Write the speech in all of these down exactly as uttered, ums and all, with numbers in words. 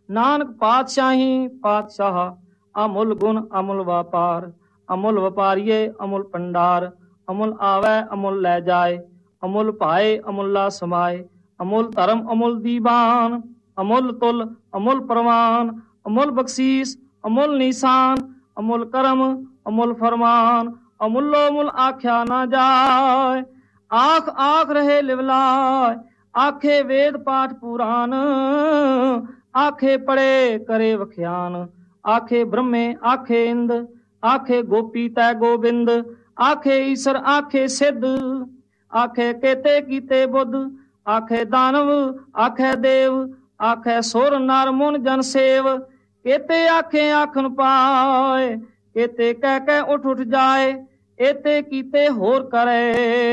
ਨਾਨਕ ਪਾਤਸ਼ਾਹੀ ਪਾਤਸ਼ਾਹ, ਅਮੁੱਲ ਗੁਣ ਅਮੁੱਲ ਵਪਾਰ, ਅਮੁੱਲ ਵਪਾਰੀਏ ਅਮੁੱਲ ਭੰਡਾਰ, ਅਮੁੱਲ ਆਵੈ ਅਮੁੱਲ ਲੈ ਜਾਏ, ਅਮੁੱਲ ਭਾਏ ਅਮੁੱਲਾ ਸਮਾਏ, ਅਮੁੱਲ ਧਰਮ ਅਮੁੱਲ ਦੀਵਾਨ, ਅਮੁੱਲ ਤੁਲ ਅਮੁੱਲ ਪ੍ਰਵਾਨ, ਅਮੁੱਲ ਬਖਸ਼ੀਸ ਅਮੁੱਲ ਨੀਸਾਨ, ਅਮੁੱਲ ਕਰਮ ਅਮੁੱਲ ਫਰਮਾਨ, ਅਮੁੱਲੋ ਮੁੱਲ ਆਖਿਆ ਨਾ ਜਾਏ। ਆਖ ਆਖ ਰਹੇ ਲਿਵਲਾਏ, ਆਖੇ ਵੇਦ ਪਾਠ ਪੁਰਾਨ, ਆਖੇ ਪੜੇ ਕਰੇ ਵਖਿਆਨ, ਆਖੇ ਬ੍ਰਹਮੇ ਆਖੇ ਇੰਦ, ਆਖੇ ਗੋਪੀ ਤੈ ਗੋਬਿੰਦ, ਆਖੇ ਈਸ਼ਰ ਆਖੇ ਸਿੱਧ, ਆਖੇ ਕੇਤੇ ਕੀਤੇ ਬੁੱਧ, ਆਖੇ ਦਾਨਵ ਆਖੇ ਦੇਵ, ਆਖੇ ਸੁਰ ਨਰ ਮੁਨ ਜਨ ਸੇਵ, ਕੇਤੇ ਆਖੇ ਆਖਣ ਪਾਏ, ਕੇਤੇ ਕਹਿ ਕਹਿ ਉੱਠ ਉੱਠ ਜਾਏ, ਏਤੇ ਕੀਤੇ ਹੋਰ ਕਰੇ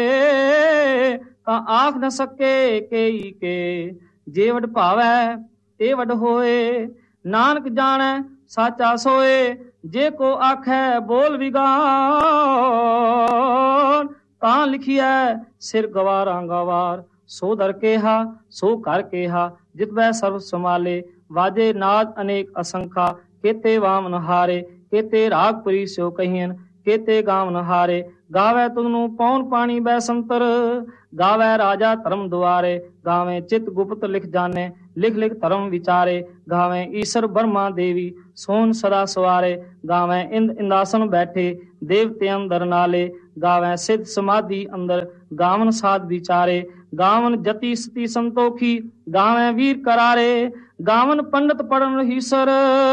ਤਾਂ ਆਖ ਨਾ ਸਕੇ ਕੇਈ ਕੇ, ਜੇ ਵਡ ਭਾਵੈ ਤੇ ਵਡ ਹੋਏ, ਨਾਨਕ ਜਾਣੈ ਸਾਚਾ ਸੋਏ, ਜੇ ਕੋ ਆਖੈ ਬੋਲ ਵਿਗਾਨ, ਤਾਂ ਲਿਖੀਐ ਸਿਰ ਗਵਾਰਾਂ ਗਵਾਰ, ਸੋ ਦਰ ਕੇਹਾ ਸੋ ਕਰ ਕੇਹਾ, ਜਿਤ ਬੈ ਸਰਬ ਸਮਾਲੇ, ਵਾਜੇ ਨਾਦ ਅਨੇਕ ਅਸੰਖਾ, ਕੇਤੇ ਵਾਮਨ ਹਾਰੇ, ਕੇਤੇ ਰਾਗ ਪੁਰੀ ਸਿਓ ਕਹੀਨ, ਕੇਤੇ ਗਾਵਨ ਹਾਰੇ, ਗਾਵੇ ਤੁਧਨੂੰ ਪੌਣ ਪਾਣੀ ਬੈ ਸੰਤਰ, ਗਾਵੇ ਰਾਜਾ ਧਰਮ ਦੁਆਰੇ, ਗਾਵੇ ਚਿਤ ਗੁਪਤ ਲਿਖ ਜਾਣੇ, ਲਿਖ ਲਿਖ ਧਰਮ ਵਿਚਾਰੇ, ਗਾਵੇ ਈਸ਼ਰ ਬਰਮਾ ਦੇਵੀ ਸੋਨ ਸਦਾ ਸਵਾਰੇ, ਗਾਵੇ ਇੰਦ ਇੰਦਾਸਨ ਬੈਠੇ ਦੇਵਤੇ ਅੰਦਰ ਨਾਲੇ, ਗਾਵੇ ਸਿੱਧ ਸਮਾਧੀ ਅੰਦਰ, ਗਾਵਨ ਸਾਧ ਵਿਚਾਰੇ, ਗਾਵਨ ਜਤੀ ਸਤੀ ਸੰਤੋਖੀ, ਗਾਵੇ ਵੀਰ ਕਰਾਰੇ, ਗਾਵਨ ਪੰਡਤ ਪੜਨ ਹੀਸਰ,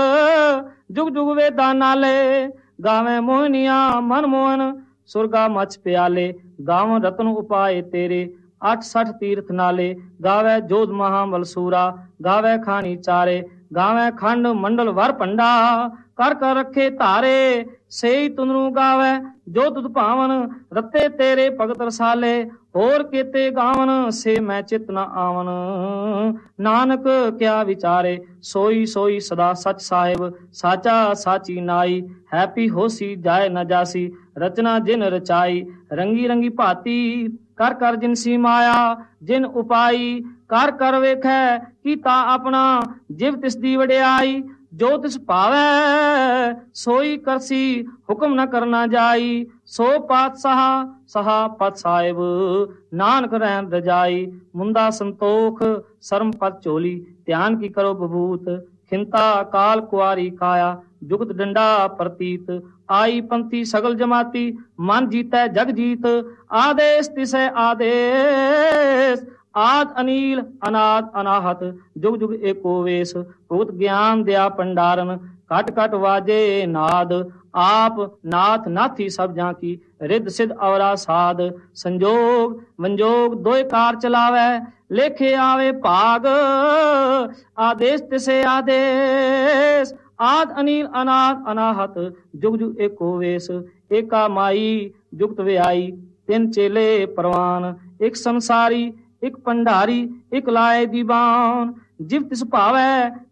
ਜੁਗ ਜੁਗ ਵੇਦਾਂ ਨਾਲੇ, ਗਾਵੇਂ ਮੋਹਨੀਆਂ ਮਨ ਮੋਹਨ, ਸੁਰਗਾ ਮਛ ਪਿਆਲੇ, ਗਾਵਨ ਰਤਨ ਉਪਾਏ ਤੇਰੇ, ਅੱਠ ਸੱਠ ਤੀਰਥ ਨਾਲੇ, ਗਾਵੇ ਜੋਧ ਮਹਾ ਮਲਸੂਰਾ, ਗਾਵੇ ਖਾਣੀ ਚਾਰੇ, ਗਾਵੇ ਖੰਡ ਮੰਡਲ ਵਰ ਭੰਡਾ, ਕਰ ਕਰ ਰੱਖੇ ਧਾਰੇ, ਸੇਈ ਤੁਨਰੂ ਗਾਵੇ ਜੋ ਤੁਧ ਭਾਵਨ, ਰਤੇ ਤੇਰੇ ਭਗਤ ਰਸਾਲੇ, ਹੋਰ ਕੇਤੇ ਗਾਵਨ ਸੇ ਮੈਂ ਚਿਤ ਨ ਆਵਨ, ਨਾਨਕ ਕਿਆ ਵਿਚਾਰੇ, ਸੋਈ ਸੋਈ ਸਦਾ ਸਚ ਸਾਹਿਬ, ਸਾਚਾ ਸਾਚੀ ਨਾਈ, ਹੈਪੀ ਹੋਸੀ ਜਾਏ ਨ ਜਾਸੀ, ਰਚਨਾ ਜਿਨ ਰਚਾਈ, ਰੰਗੀ ਰੰਗੀ ਭਾਤੀ, ਕਰ ਕਰ ਜਿਨਸੀ ਮਾਇਆ, ਜਿਨ ਉਪਾਈ, ਕਰ ਕਰ ਵੇਖੈ ਕੀਤਾ ਆਪਣਾ, ਜਿਵ ਤਿਸ ਦੀ ਵਡਿਆਈ, ਜੋ ਤਿਸ ਭਾਵੈ ਸੋਈ ਕਰਸੀ, ਹੁਕਮ ਨ ਕਰਨਾ ਜਾਈ, ਸੋ ਪਾਤਸ਼ਾਹ ਸਹਾ ਪਤ ਸਾਹਿਬ, ਨਾਨਕ ਰਹਿਣ ਰਜਾਈ, ਮੁੰਦਾ ਸੰਤੋਖ ਸਰਮ ਪਤ ਝੋਲੀ, ਧਿਆਨ ਕੀ ਕਰੋ ਬਬੂਤ, ਖਿੰਤਾ ਕਾਲ ਕੁਆਰੀ ਕਾਇਆ, ਜੁਗਤ ਡੰਡਾ ਪ੍ਰਤੀਤ, ਆਈ ਪੰਥੀ ਸਗਲ ਜਮਾਤੀ, ਮਨ ਜੀਤੈ ਜਗ ਜੀਤ, ਆਦੇਸ਼ ਤਿਸੈ ਆਦੇਸ਼, ਆਦ ਅਨੀਲ ਅਨਾਦ ਅਨਾਹਤ, ਜੁਗ ਜੁਗ ਏਕੋ ਵੇਸ, ਭੂਤ ਗਿਆਨ ਦਿਆ ਭੰਡਾਰਨ, ਘਟ ਘਟ ਵਾਜੇ ਨਾਦ, ਆਪ ਨਾਥ ਨਾਥੀ ਸਭ ਜਾਂ ਕੀ, ਰਿੱਧ ਸਿੱਧ ਅਵਰਾ ਸਾਧ, ਸੰਜੋਗ ਵੰਜੋਗ ਦੋਇ ਕਾਰ ਚਲਾਵੈ, ਲੇਖੇ ਆਵੇ ਭਾਗ, ਆਦੇਸ਼ ਤਿਸੇ ਆਦੇਸ਼, ਆਦ ਅਨੀਲ ਅਨਾਦ ਅਨਾਹਤ, ਜੁਗ ਜੁਗ ਏਕੋ ਵੇਸ, ਏਕਾ ਮਾਈ ਜੁਗਤ ਵਿਆਈ, ਤਿੰਨ ਚੇਲੇ ਪ੍ਰਵਾਨ, ਇੱਕ ਸੰਸਾਰੀ ਇੱਕ ਭੰਡਾਰੀ, ਇੱਕ ਲਾਏ ਦੀਵਾਨ, ਜਿਵ ਤਿਸ ਭਾਵੈ